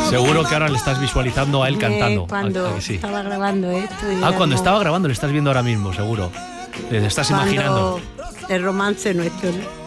Seguro que ahora le estás visualizando a él cantando. Cuando sí. estaba grabando esto. Cuando estaba grabando, le estás viendo ahora mismo, seguro. Le estás imaginando. El romance nuestro, ¿no?